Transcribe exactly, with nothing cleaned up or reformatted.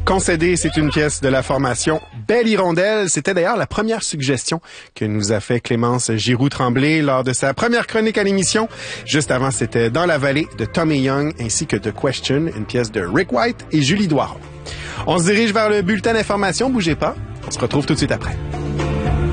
Concédé, c'est une pièce de la formation Belle Hirondelle. C'était d'ailleurs la première suggestion que nous a fait Clémence Giroux-Tremblay lors de sa première chronique à l'émission. Juste avant, c'était Dans la vallée de Tommy Young ainsi que The Question, une pièce de Rick White et Julie Doiron. On se dirige vers le bulletin d'information. Bougez pas. On se retrouve tout de suite après.